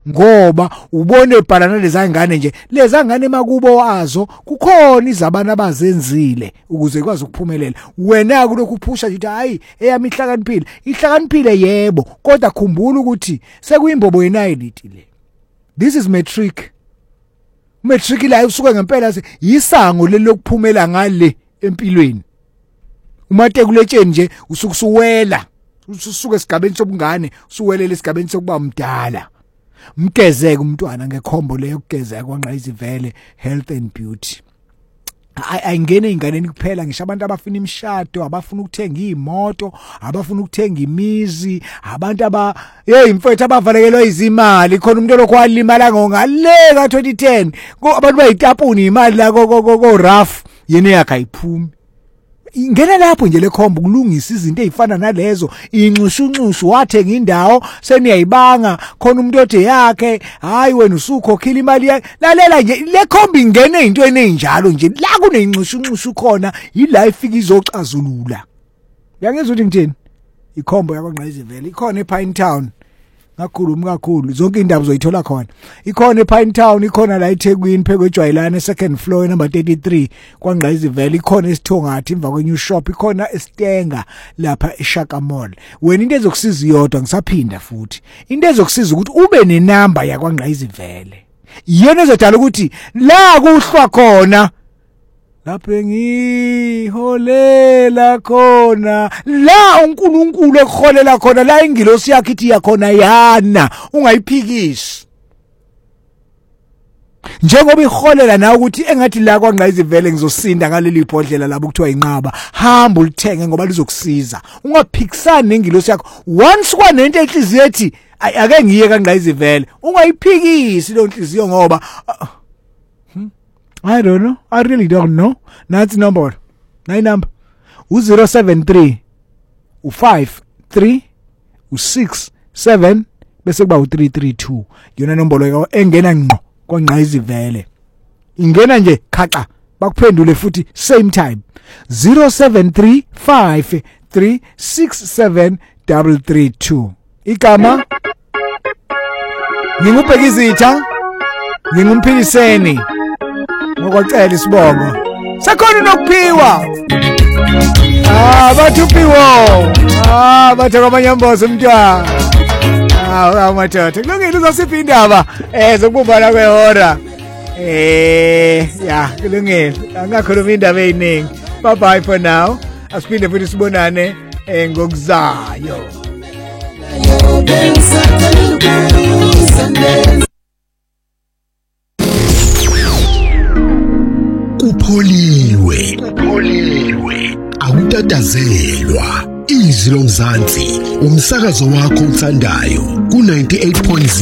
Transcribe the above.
ngoba ubone ebhalana lezangane nje lezangane emakubo wazo kukhona izabana abazenzile ukuze ikwazi ukuphumelela wena kulokhu uphusha nje hayi eyami ihlakaniphile yebo kodwa khumbula ukuthi sekuyimbobo yenayiliti le this is matric la usuke ngempela yisango lelokuphumela ngale empilweni umatekuletshe nje usukusuwela usuke esigabeni sobungane usuwelele esigabeni sokuba umdala mgezeke umntwana ngekhombo leyo kugezeka kwaNgqayizivele health and beauty ayingene inganeni kuphela ngisho abantu abafuna imishado abafuna ukuthenga imoto abafuna ukuthenga imizi abantu mfethu abavalekelwe izimali khona umuntu lokwalimala ngale ka 2010 abantu bayitapuni imali la ko rough yena yakhe ayiphumi ingena lapho nje lekhombo kulungisa izinto ezifana nalezo inxushunxushu wathenga indawo seniyayibanga khona umuntu othe yakhe hayi wena usukhokhile imali yakhe lalela nje lekhombo ingene ezintweni ezinjalo nje la kuneyinxushunxushu khona yila ifika izocazulula yangezwe ukuthi ngithini ikhombo yakwaNgqayizivele ikhona ePine Town kakhulu zonke indaba zoyithola khona ikhona ePine Town ikhona la eThekwini phekwejwayelana second floor number 33 kwaNgqayizivele ikhona eSithongathi emva kweNew Shop ikhona eStenga lapha eShaka Mall wena into ezokusiza iyodwa ngisaphinda futhi into ezokusiza ukuthi ube nenamba yakwaNgqayizivele yena ezodala ukuthi la kuhlwa khona lapho ngiholela khona la uNkulunkulu ekholela khona la ingilosi yakhe ithi yakhona yana ungayiphikisi njengoba iholela na ukuthi engathi la kwaNgqayizivele ngizosinda ngaleli ibhodlela labo kuthiwa inqaba hamba ulithenge ngoba lizokusiza ungaphikisani nengilosi yakho once kwanento enhliziyo ethi ake ngiye kaNgqayizivele ungayiphikisi lo nhliziyo ngoba I don't know. I really don't know. That's number. 9 number. 073 53 67 bese kuba u332. Yona nombolo yakho engena ngqo kwaNgqayizivele. Ingena nje khaqa bakuphendule futhi same time. 073 53 67 332. Igama ngingubhekizitha ngingumpiliseni ngokwacela isibongo sekhona nokuphiwa bathuphiwo bathe kwamanyambozo umntwana mathothe kulungile uzosipha indaba zokubumbana kwehora kulungile angakhuluma indaba eziningi bye bye for now asiphinde futhi sibonane ngokuzayo Upholiwe awutatazelwa izwi lomzansi umsakazo wakho uthandayo ku 98.0